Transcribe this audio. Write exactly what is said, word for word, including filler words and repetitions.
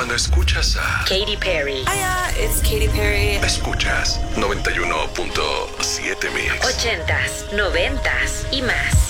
Cuando escuchas a Katy Perry. Hiya, it's Katy Perry. Escuchas noventa y uno punto siete Mix. Ochentas, noventas y más.